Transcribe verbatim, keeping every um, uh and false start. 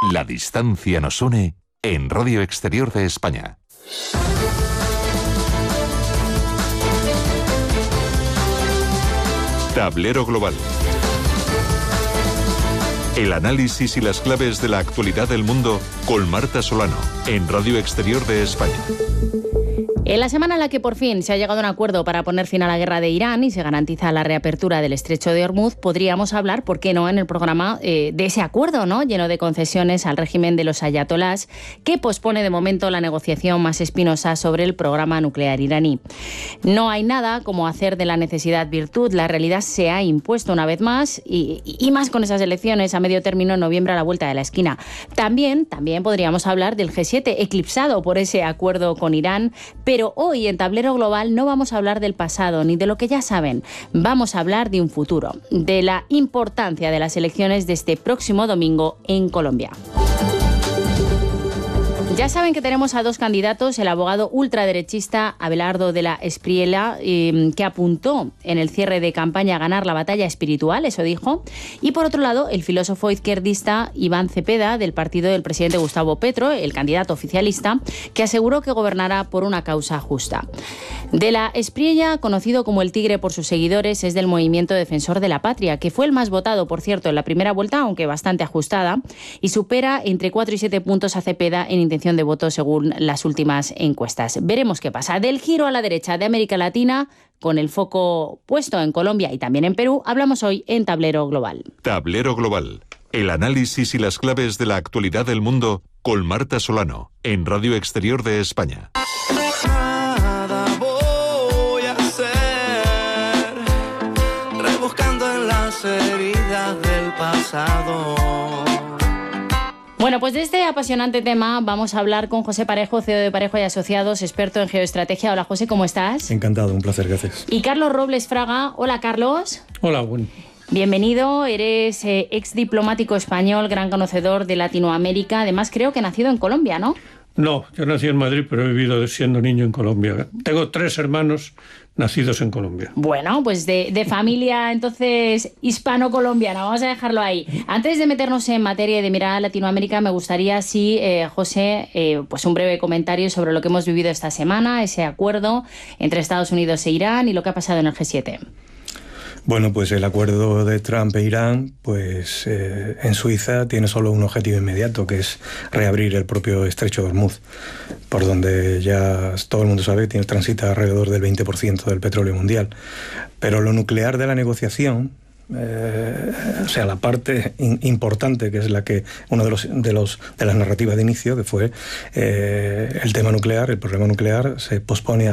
La distancia nos une en Radio Exterior de España. Tablero Global. El análisis y las claves de la actualidad del mundo con Marta Solano en Radio Exterior de España. En la semana en la que por fin se ha llegado a un acuerdo para poner fin a la guerra de Irán y se garantiza la reapertura del estrecho de Hormuz, podríamos hablar, ¿por qué no?, en el programa eh, de ese acuerdo, ¿no?, lleno de concesiones al régimen de los ayatolás, que pospone de momento la negociación más espinosa sobre el programa nuclear iraní. No hay nada como hacer de la necesidad virtud. La realidad se ha impuesto una vez más y, y más con esas elecciones a medio término en noviembre a la vuelta de la esquina. También, también podríamos hablar del G siete, eclipsado por ese acuerdo con Irán, pero Pero hoy en Tablero Global no vamos a hablar del pasado ni de lo que ya saben. Vamos a hablar de un futuro, de la importancia de las elecciones de este próximo domingo en Colombia. Ya saben que tenemos a dos candidatos, el abogado ultraderechista Abelardo de la Espriella, eh, que apuntó en el cierre de campaña a ganar la batalla espiritual, eso dijo, y por otro lado el filósofo izquierdista Iván Cepeda, del partido del presidente Gustavo Petro, el candidato oficialista, que aseguró que gobernará por una causa justa. De la Espriella, conocido como el Tigre por sus seguidores, es del Movimiento Defensor de la Patria, que fue el más votado, por cierto, en la primera vuelta, aunque bastante ajustada, y supera entre cuatro y siete puntos a Cepeda en intención de voto según las últimas encuestas. Veremos qué pasa. Del giro a la derecha de América Latina, con el foco puesto en Colombia y también en Perú, hablamos hoy en Tablero Global. Tablero Global. El análisis y las claves de la actualidad del mundo con Marta Solano en Radio Exterior de España. Nada voy a hacer, rebuscando en las heridas del pasado. Bueno, pues de este apasionante tema vamos a hablar con José Parejo, C E O de Parejo y Asociados, experto en geoestrategia. Hola, José, ¿cómo estás? Encantado, un placer, gracias. Y Carlos Robles Fraga. Hola, Carlos. Hola, bueno. Bienvenido, eres eh, ex diplomático español, gran conocedor de Latinoamérica, además creo que nacido en Colombia, ¿no? No, yo nací en Madrid, pero he vivido siendo niño en Colombia. Tengo tres hermanos nacidos en Colombia. Bueno, pues de, de familia entonces hispano-colombiana, vamos a dejarlo ahí. Antes de meternos en materia y de mirar a Latinoamérica, me gustaría, sí, eh, José, eh, pues un breve comentario sobre lo que hemos vivido esta semana, ese acuerdo entre Estados Unidos e Irán y lo que ha pasado en el G siete. Bueno, pues el acuerdo de Trump e Irán, pues eh, en Suiza tiene solo un objetivo inmediato, que es reabrir el propio estrecho de Hormuz, por donde ya todo el mundo sabe que tiene, transita alrededor del veinte por ciento del petróleo mundial. Pero lo nuclear de la negociación, Eh, o sea, la parte in, importante, que es la que uno de los de los de las narrativas de inicio, que fue eh, el tema nuclear, el problema nuclear, se pospone